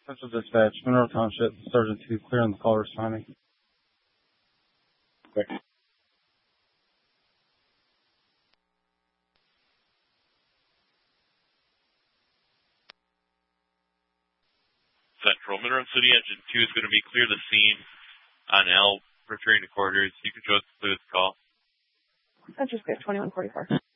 Central Dispatch, Monroe Township, Sergeant 2, clear on the call responding. Quick. Central, Monroe City Engine 2 is going to be clear the scene on L, returning to quarters. You can show us clear the call. Central Space 2144.